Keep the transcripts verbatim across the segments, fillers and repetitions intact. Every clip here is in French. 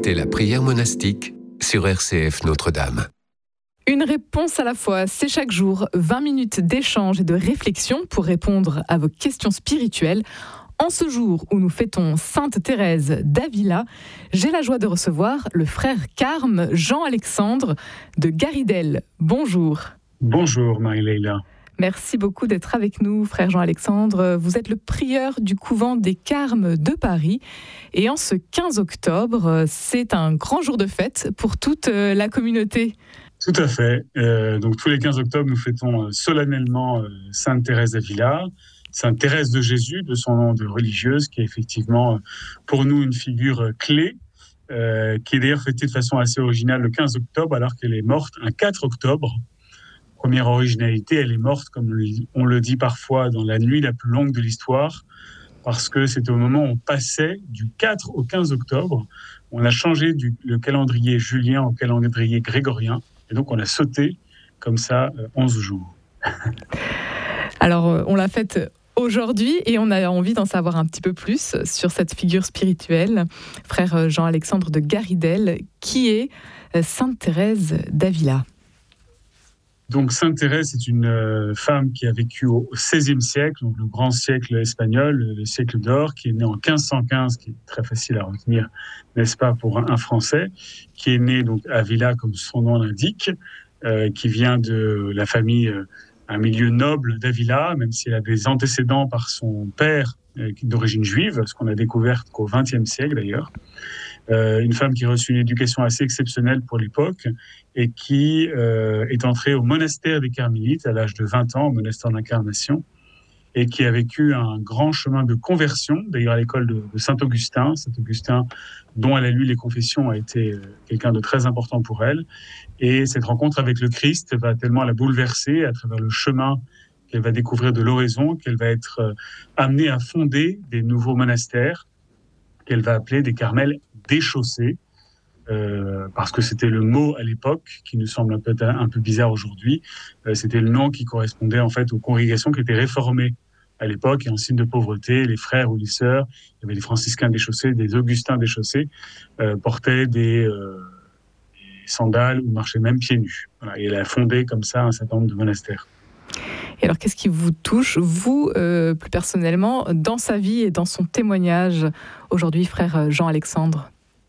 écoutez la prière monastique sur R C F Notre-Dame. Une réponse à la fois, c'est chaque jour vingt minutes d'échange et de réflexion pour répondre à vos questions spirituelles. En ce jour où nous fêtons Sainte Thérèse d'Avila, j'ai la joie de recevoir le frère Carme Jean-Alexandre de Garidel. Bonjour. Bonjour Marie-Leila. Merci beaucoup d'être avec nous, frère Jean-Alexandre. Vous êtes le prieur du couvent des Carmes de Paris. Et en ce quinze octobre, c'est un grand jour de fête pour toute la communauté. Tout à fait. Euh, donc tous les quinze octobre, nous fêtons solennellement euh, Sainte Thérèse d'Avila, Sainte Thérèse de Jésus, de son nom de religieuse, qui est effectivement pour nous une figure clé, euh, qui est d'ailleurs fêtée de façon assez originale le quinze octobre, alors qu'elle est morte un quatre octobre. Première originalité, elle est morte, comme on le dit parfois, dans la nuit la plus longue de l'histoire, parce que c'était au moment où on passait du quatre au quinze octobre. On a changé du, le calendrier julien au calendrier grégorien, et donc on a sauté comme ça onze jours. Alors, on l'a faite aujourd'hui et on a envie d'en savoir un petit peu plus sur cette figure spirituelle. Frère Jean-Alexandre de Garidel, qui est Sainte Thérèse d'Avila? Donc Sainte Thérèse, c'est une euh, femme qui a vécu au seizième siècle, donc le grand siècle espagnol, le, le siècle d'or, qui est née en quinze cent quinze, qui est très facile à retenir, n'est-ce pas, pour un, un Français, qui est né donc à Avila, comme son nom l'indique, euh, qui vient de la famille, euh, un milieu noble d'Avila, même si elle a des antécédents par son père euh, d'origine juive, ce qu'on a découvert qu'au vingtième siècle d'ailleurs. Euh, une femme qui a reçu une éducation assez exceptionnelle pour l'époque et qui euh, est entrée au monastère des Carmélites à l'âge de vingt ans, au monastère d'Incarnation, et qui a vécu un grand chemin de conversion, d'ailleurs à l'école de, de Saint-Augustin. Saint-Augustin, dont elle a lu les confessions, a été euh, quelqu'un de très important pour elle. Et cette rencontre avec le Christ va tellement la bouleverser à travers le chemin qu'elle va découvrir de l'oraison, qu'elle va être euh, amenée à fonder des nouveaux monastères qu'elle va appeler des Carmels déchaussés, euh, parce que c'était le mot à l'époque, qui nous semble un peu, un peu bizarre aujourd'hui. Euh, c'était le nom qui correspondait en fait aux congrégations qui étaient réformées à l'époque, et en signe de pauvreté, les frères ou les sœurs, il y avait des franciscains déchaussés, des augustins déchaussés, euh, portaient des, euh, des sandales ou marchaient même pieds nus. Voilà, et elle a fondé comme ça un certain nombre de monastères. Et alors, qu'est-ce qui vous touche, vous, euh, plus personnellement, dans sa vie et dans son témoignage aujourd'hui, frère Jean-Alexandre?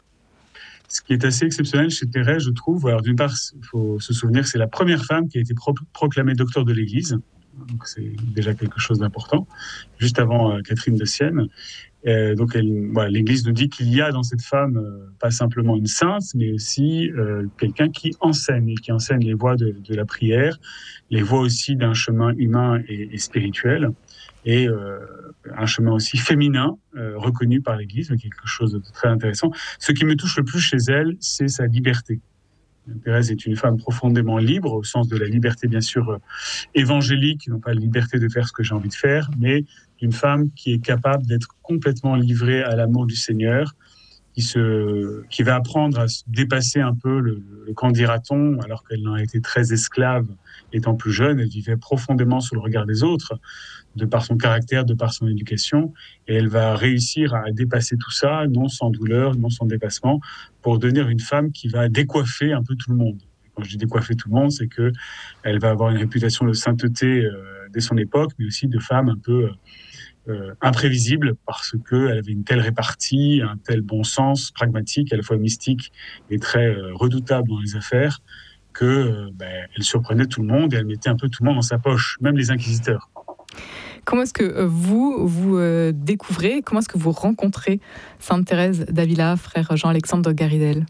Ce qui est assez exceptionnel chez Thérèse, je trouve, alors d'une part, il faut se souvenir que c'est la première femme qui a été pro- proclamée docteur de l'Église, donc c'est déjà quelque chose d'important, juste avant euh, Catherine de Sienne. Euh, donc elle, voilà, l'Église nous dit qu'il y a dans cette femme euh, pas simplement une sainte, mais aussi euh, quelqu'un qui enseigne, et qui enseigne les voies de, de la prière, les voies aussi d'un chemin humain et, et spirituel, et euh, un chemin aussi féminin, euh, reconnu par l'Église, donc quelque chose de très intéressant. Ce qui me touche le plus chez elle, c'est sa liberté. Thérèse est une femme profondément libre, au sens de la liberté bien sûr euh, évangélique, non pas la liberté de faire ce que j'ai envie de faire, mais une femme qui est capable d'être complètement livrée à l'amour du Seigneur, qui, se, qui va apprendre à se dépasser un peu le, le qu'en dira-t-on, alors qu'elle en a été très esclave étant plus jeune. Elle vivait profondément sous le regard des autres, de par son caractère, de par son éducation, et elle va réussir à dépasser tout ça, non sans douleur, non sans dépassement, pour devenir une femme qui va décoiffer un peu tout le monde. Quand je dis décoiffer tout le monde, c'est qu'elle va avoir une réputation de sainteté euh, dès son époque, mais aussi de femme un peu euh, imprévisible, parce qu'elle avait une telle répartie, un tel bon sens pragmatique, à la fois mystique et très euh, redoutable dans les affaires, que euh, ben, elle surprenait tout le monde et elle mettait un peu tout le monde dans sa poche, même les inquisiteurs. Comment est-ce que vous, vous euh, découvrez, comment est-ce que vous rencontrez Sainte Thérèse d'Avila, frère Jean-Alexandre de Garidel?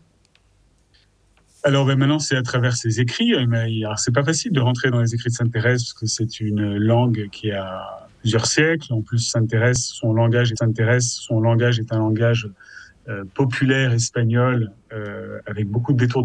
Alors ben maintenant, c'est à travers ses écrits. Mais alors, c'est pas facile de rentrer dans les écrits de Sainte Thérèse, parce que c'est une langue qui a plusieurs siècles. En plus, Sainte Thérèse, son langage est Sainte Thérèse, son langage est un langage euh, populaire espagnol, euh, avec beaucoup de détours